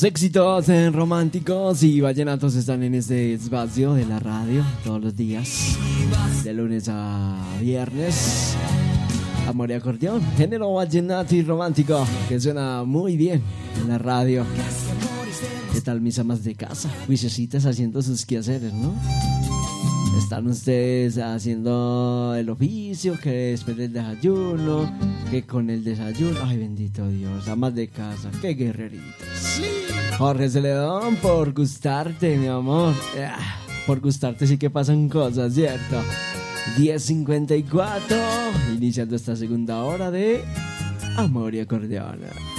Éxitos románticos y vallenatos están en este espacio de la radio todos los días, de lunes a viernes. Amor y acordeón, género vallenato y romántico que suena muy bien en la radio. ¿Qué tal mis amas de casa? Juiciositas haciendo sus quehaceres, ¿no? Están ustedes haciendo el oficio, que después del desayuno, que con el desayuno. Ay, bendito Dios, amas de casa, qué guerreritas. Jorge Celedón, por gustarte, mi amor. Por gustarte sí que pasan cosas, ¿cierto? 10:54, iniciando esta segunda hora de Amor y Acordeón.